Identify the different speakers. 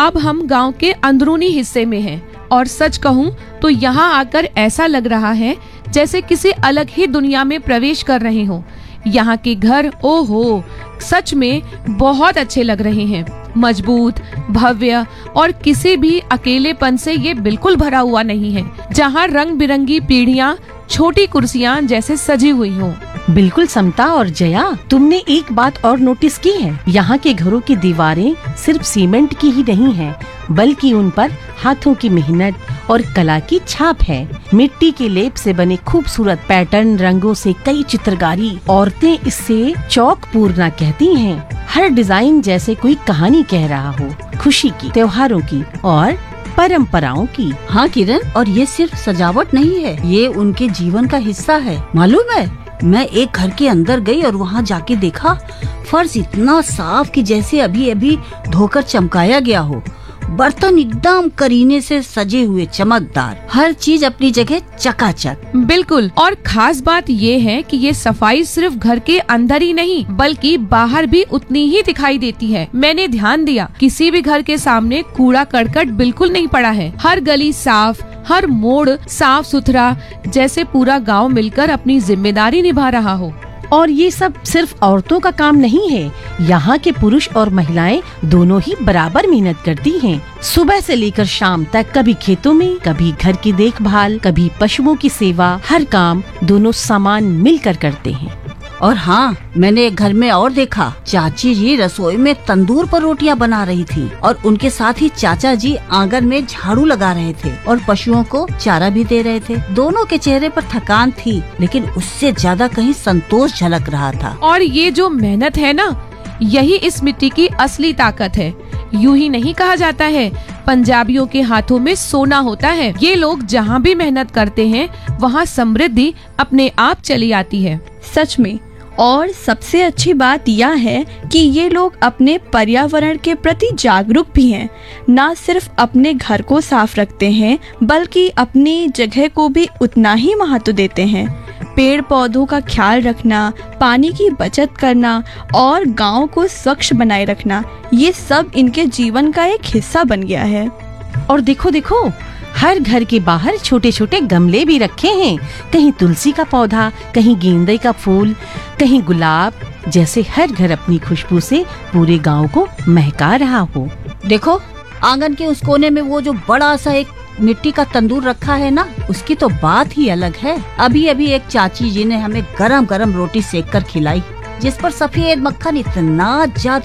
Speaker 1: अब हम गांव के अंदरूनी हिस्से में हैं और सच कहूं तो यहाँ आकर ऐसा लग रहा है जैसे किसी अलग ही दुनिया में प्रवेश कर रहे हों। यहाँ के घर ओहो सच में बहुत अच्छे लग रहे हैं, मजबूत, भव्य और किसी भी अकेलेपन से ये बिल्कुल भरा हुआ नहीं है। जहाँ रंग बिरंगी पीढ़ियाँ छोटी कुर्सियाँ जैसे सजी हुई हों।
Speaker 2: बिल्कुल समता और जया, तुमने एक बात और नोटिस की है, यहाँ के घरों की दीवारें सिर्फ सीमेंट की ही नहीं है, बल्कि उन पर हाथों की मेहनत और कला की छाप है। मिट्टी के लेप से बने खूबसूरत पैटर्न, रंगों से कई चित्रकारी। औरतें इससे चौक पूर्णा कहती हैं। हर डिजाइन जैसे कोई कहानी कह रहा हो, खुशी की, त्योहारों की और परंपराओं की।
Speaker 3: हाँ किरण, और ये सिर्फ सजावट नहीं है, ये उनके जीवन का हिस्सा है। मालूम है, मैं एक घर के अंदर गई और वहाँ जाके देखा, फर्श इतना साफ कि जैसे अभी अभी धोकर चमकाया गया हो। बर्तन एकदम करीने से सजे हुए, चमकदार, हर चीज अपनी जगह चकाचक।
Speaker 1: बिल्कुल, और खास बात ये है कि ये सफाई सिर्फ घर के अंदर ही नहीं बल्कि बाहर भी उतनी ही दिखाई देती है। मैंने ध्यान दिया, किसी भी घर के सामने कूड़ा करकट बिल्कुल नहीं पड़ा है। हर गली साफ, हर मोड़ साफ सुथरा, जैसे पूरा गांव मिलकर अपनी जिम्मेदारी निभा रहा हो।
Speaker 2: और ये सब सिर्फ औरतों का काम नहीं है, यहाँ के पुरुष और महिलाएं दोनों ही बराबर मेहनत करती हैं। सुबह से लेकर शाम तक, कभी खेतों में, कभी घर की देखभाल, कभी पशुओं की सेवा। हर काम दोनों समान मिलकर करते हैं।
Speaker 3: और हाँ, मैंने एक घर में और देखा, चाची जी रसोई में तंदूर पर रोटियां बना रही थी और उनके साथ ही चाचा जी आंगन में झाड़ू लगा रहे थे और पशुओं को चारा भी दे रहे थे। दोनों के चेहरे पर थकान थी, लेकिन उससे ज्यादा कहीं संतोष झलक रहा था।
Speaker 1: और ये जो मेहनत है ना, यही इस मिट्टी की असली ताकत है। यूं ही नहीं कहा जाता है, पंजाबियों के हाथों में सोना होता है। ये लोग जहाँ भी मेहनत करते हैं, वहाँ समृद्धि अपने आप चली आती है।
Speaker 4: सच में। और सबसे अच्छी बात यह है कि ये लोग अपने पर्यावरण के प्रति जागरूक भी हैं। न सिर्फ अपने घर को साफ रखते हैं, बल्कि अपनी जगह को भी उतना ही महत्व देते हैं। पेड़ पौधों का ख्याल रखना, पानी की बचत करना और गांव को स्वच्छ बनाए रखना, ये सब इनके जीवन का एक हिस्सा बन गया है।
Speaker 2: और देखो देखो, हर घर के बाहर छोटे छोटे गमले भी रखे हैं। कहीं तुलसी का पौधा, कहीं गेंदे का फूल, कहीं गुलाब। जैसे हर घर अपनी खुशबू से पूरे गांव को महका रहा हो।
Speaker 3: देखो, आंगन के उस कोने में वो जो बड़ा सा एक मिट्टी का तंदूर रखा है ना, उसकी तो बात ही अलग है। अभी अभी एक चाची जी ने हमें गरम गरम रोटी सेक कर खिलाई, जिस पर सफेद मक्खन इतना ज्यादा